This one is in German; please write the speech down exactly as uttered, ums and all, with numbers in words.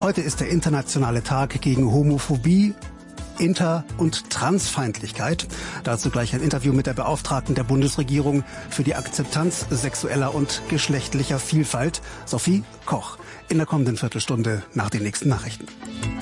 Heute ist der internationale Tag gegen Homophobie, Inter- und Transfeindlichkeit. Dazu gleich ein Interview mit der Beauftragten der Bundesregierung für die Akzeptanz sexueller und geschlechtlicher Vielfalt, Sophie Koch, in der kommenden Viertelstunde nach den nächsten Nachrichten.